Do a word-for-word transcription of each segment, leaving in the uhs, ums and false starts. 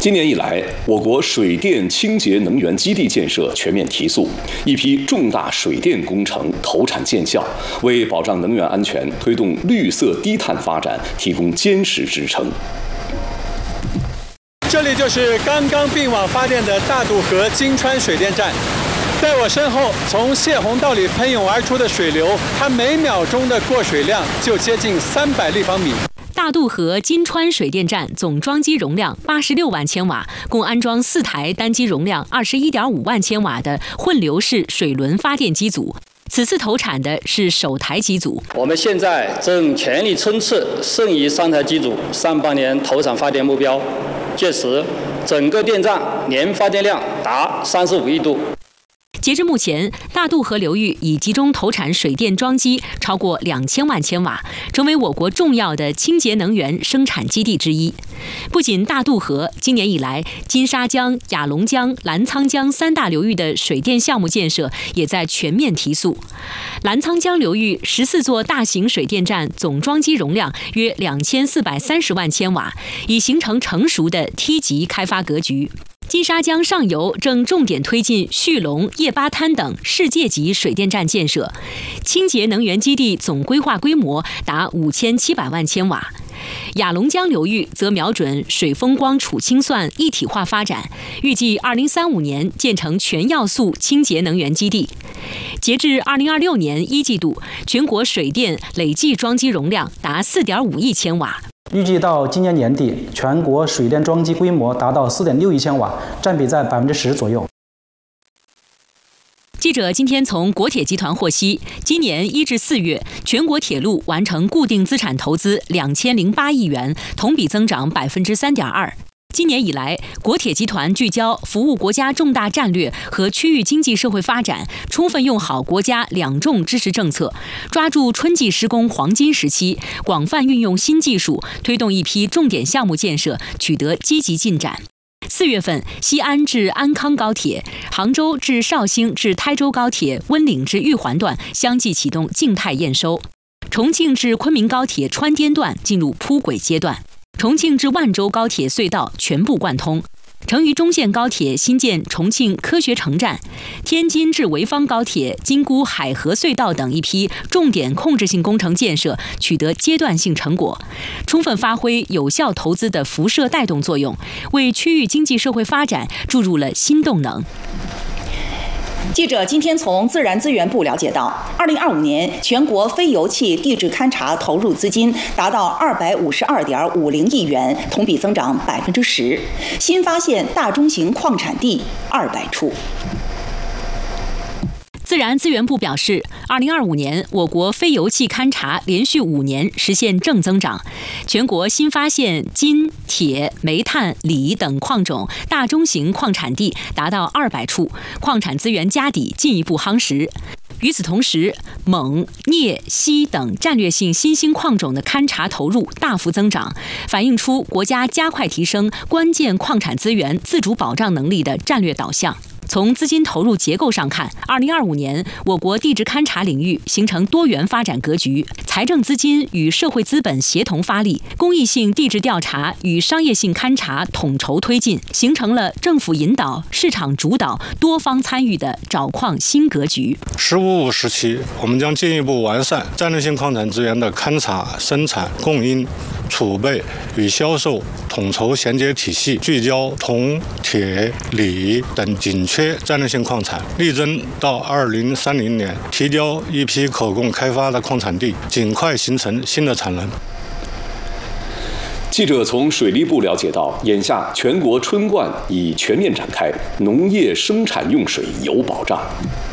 今年以来，我国水电清洁能源基地建设全面提速，一批重大水电工程投产见效，为保障能源安全、推动绿色低碳发展提供坚实支撑。 这里就是刚刚并网发电的大渡河金川水电站。 在我身后，从泄洪道里喷涌而出的水流，它每秒钟的过水量就接近三百立方米。 大渡河金川水电站总装机容量八十六万千瓦，共安装四台单机容量二十一点五万千瓦的混流式水轮发电机组。此次投产的是首台机组。 我们现在正全力冲刺剩余三台机组上半年投产发电目标，届时整个电站年发电量达三十五亿度。 截至目前，大渡河流域已集中投产水电装机超过两千万千瓦，成为我国重要的清洁能源生产基地之一。不仅大渡河，今年以来，金沙江、雅砻江、澜沧江三大流域的水电项目建设也在全面提速。澜沧江流域十四座大型水电站总装机容量约两千四百三十万千瓦，已形成成熟的梯级开发格局。 金沙江上游正重点推进旭龙、叶巴滩等世界级水电站建设，清洁能源基地总规划规模达五千七百万千瓦。雅砻江流域则瞄准水风光储氢算一体化发展，预计二零三五年建成全要素清洁能源基地。截至二零二六年一季度，全国水电累计装机容量达四点五亿千瓦。 预计到今年年底，全国水电装机规模达到四点六亿千瓦，占比在百分之十左右。 记者今天从国铁集团获悉，今年一至四月，全国铁路完成固定资产投资两千零八亿元，同比增长百分之三点二。 今年以来，国铁集团聚焦服务国家重大战略和区域经济社会发展，充分用好国家两重支持政策，抓住春季施工黄金时期，广泛运用新技术，推动一批重点项目建设取得积极进展。四月份，西安至安康高铁、杭州至绍兴至台州高铁温岭至玉环段相继启动静态验收，重庆至昆明高铁川滇段进入铺轨阶段。 重庆至万州高铁隧道全部贯通，成渝中线高铁新建重庆科学城站，天津至潍坊高铁金沽海河隧道等一批重点控制性工程建设取得阶段性成果，充分发挥有效投资的辐射带动作用，为区域经济社会发展注入了新动能。 记者今天从自然资源部了解到，二零二五年全国非油气地质勘查投入资金达到二百五十二点五零亿元，同比增长百分之十，新发现大中型矿产地二百处。 自然资源部表示，二零二五年我国非油气勘查连续五年实现正增长，全国新发现金、铁、煤炭、锂等矿种大中型矿产地达到二百处，矿产资源家底进一步夯实。与此同时，锰、镍、锡等战略性新兴矿种的勘查投入大幅增长，反映出国家加快提升关键矿产资源自主保障能力的战略导向。 从资金投入结构上看，二零二五年我国地质勘查领域形成多元发展格局，财政资金与社会资本协同发力，公益性地质调查与商业性勘查统筹推进，形成了政府引导、市场主导、多方参与的找矿新格局。 “十五五”时期，我们将进一步完善战略性矿产资源的勘查、生产、供应、储备与销售统筹衔接体系，聚焦铜、铁、锂等紧缺 战略性矿产，力争到二零三零年提交一批可供开发的矿产地，尽快形成新的产能。 记者从水利部了解到，眼下全国春灌已全面展开，农业生产用水有保障。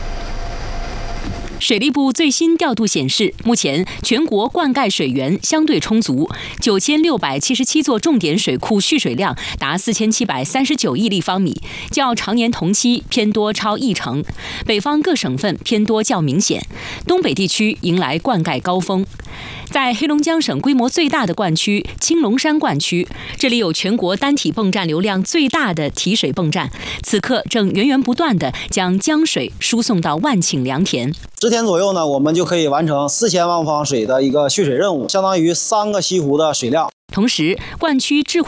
水利部最新调度显示，目前全国灌溉水源相对充足，九千六百七十七座重点水库蓄水量达四千七百三十九亿立方米，较常年同期偏多超一成。北方各省份偏多较明显，东北地区迎来灌溉高峰。 在黑龙江省规模最大的灌区青龙山灌区，这里有全国单体泵站流量最大的提水泵站，此刻正源源不断地将江水输送到万顷良田。 十天左右呢，我们就可以完成四千万方水的一个蓄水任务，相当于三个西湖的水量。 同时，灌区智慧